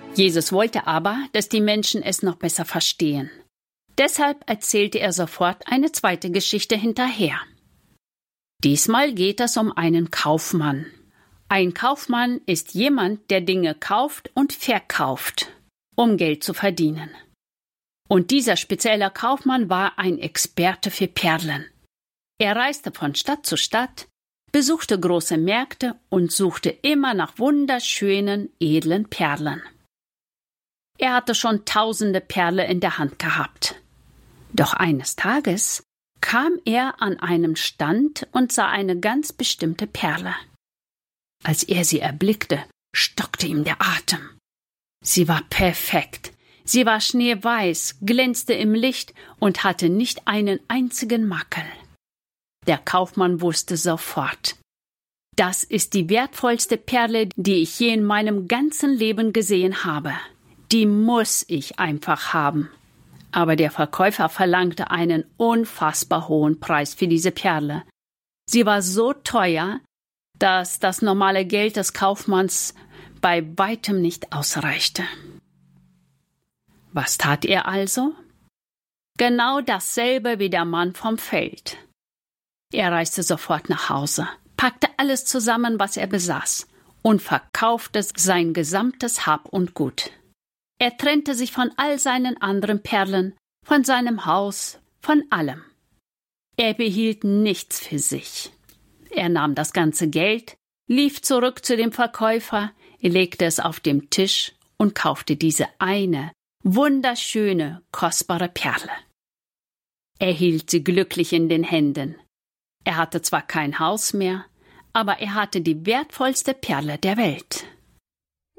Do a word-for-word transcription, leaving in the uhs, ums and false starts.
Jesus wollte aber, dass die Menschen es noch besser verstehen. Deshalb erzählte er sofort eine zweite Geschichte hinterher. Diesmal geht es um einen Kaufmann. Ein Kaufmann ist jemand, der Dinge kauft und verkauft, um Geld zu verdienen. Und dieser spezielle Kaufmann war ein Experte für Perlen. Er reiste von Stadt zu Stadt, besuchte große Märkte und suchte immer nach wunderschönen, edlen Perlen. Er hatte schon tausende Perlen in der Hand gehabt. Doch eines Tages kam er an einem Stand und sah eine ganz bestimmte Perle. Als er sie erblickte, stockte ihm der Atem. Sie war perfekt. Sie war schneeweiß, glänzte im Licht und hatte nicht einen einzigen Makel. Der Kaufmann wusste sofort: Das ist die wertvollste Perle, die ich je in meinem ganzen Leben gesehen habe. Die muss ich einfach haben. Aber der Verkäufer verlangte einen unfassbar hohen Preis für diese Perle. Sie war so teuer, dass das normale Geld des Kaufmanns bei weitem nicht ausreichte. Was tat er also? Genau dasselbe wie der Mann vom Feld. Er reiste sofort nach Hause, packte alles zusammen, was er besaß, und verkaufte sein gesamtes Hab und Gut. Er trennte sich von all seinen anderen Perlen, von seinem Haus, von allem. Er behielt nichts für sich. Er nahm das ganze Geld, lief zurück zu dem Verkäufer, legte es auf den Tisch und kaufte diese eine wunderschöne, kostbare Perle. Er hielt sie glücklich in den Händen. Er hatte zwar kein Haus mehr, aber er hatte die wertvollste Perle der Welt.